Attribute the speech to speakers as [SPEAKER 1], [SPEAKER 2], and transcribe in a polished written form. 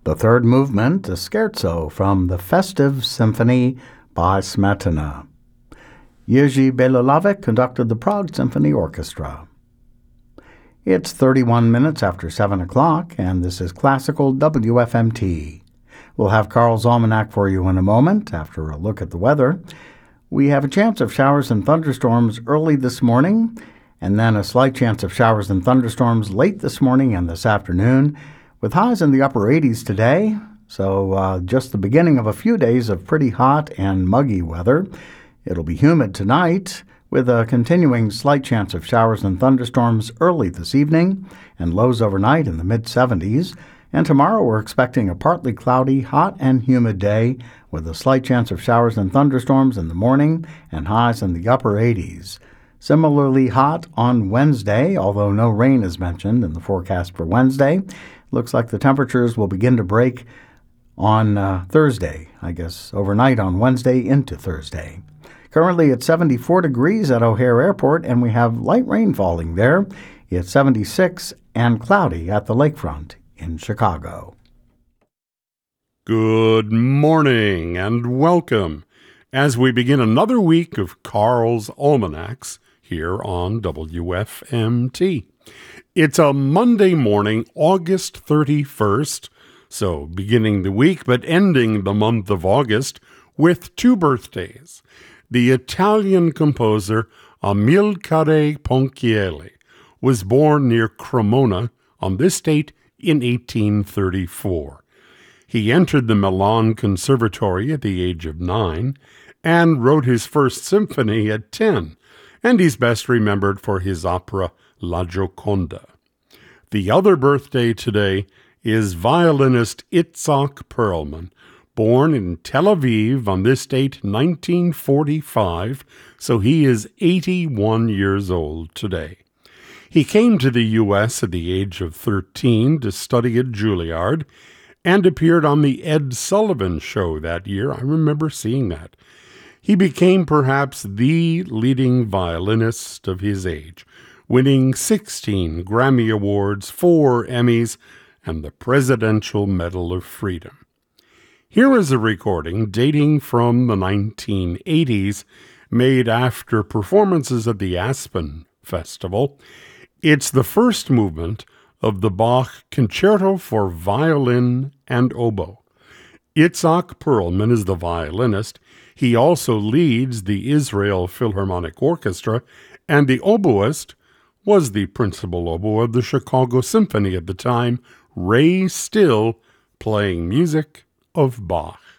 [SPEAKER 1] The third movement, a scherzo from the Festive Symphony by Smetana. Jerzy Belohlavek conducted the Prague Symphony Orchestra. It's 31 minutes after 7 o'clock, and this is Classical WFMT. We'll have Carl's Almanac for you in a moment after a look at the weather. We have a chance of showers and thunderstorms early this morning, and then a slight chance of showers and thunderstorms late this morning and this afternoon, with highs in the upper 80s today. So just the beginning of a few days of pretty hot and muggy weather. It'll be humid tonight, with a continuing slight chance of showers and thunderstorms early this evening, and lows overnight in the mid-70s. And tomorrow we're expecting a partly cloudy, hot and humid day, with a slight chance of showers and thunderstorms in the morning, and highs in the upper 80s. Similarly hot on Wednesday, although no rain is mentioned in the forecast for Wednesday. Looks like the temperatures will begin to break on Thursday, I guess overnight on Wednesday into Thursday. Currently it's 74 degrees at O'Hare Airport, and we have light rain falling there. It's 76 and cloudy at the lakefront in Chicago.
[SPEAKER 2] Good morning and welcome as we begin another week of Carl's Almanacs here on WFMT. It's a Monday morning, August 31st, so beginning the week but ending the month of August with two birthdays. The Italian composer Amilcare Ponchielli was born near Cremona on this date in 1834. He entered the Milan Conservatory at the age of 9 and wrote his first symphony at 10, and he's best remembered for his opera La Gioconda. The other birthday today is violinist Itzhak Perlman, born in Tel Aviv on this date 1945, so he is 81 years old today. He came to the U.S. at the age of 13 to study at Juilliard and appeared on the Ed Sullivan Show that year. I remember seeing that. He became perhaps the leading violinist of his age, winning 16 Grammy Awards, 4 Emmys, and the Presidential Medal of Freedom. Here is a recording dating from the 1980s, made after performances at the Aspen Festival. It's the first movement of the Bach Concerto for Violin and Oboe. Itzhak Perlman is the violinist. He also leads the Israel Philharmonic Orchestra, and the oboist was the principal oboe of the Chicago Symphony at the time, Ray Still, playing music of Bach.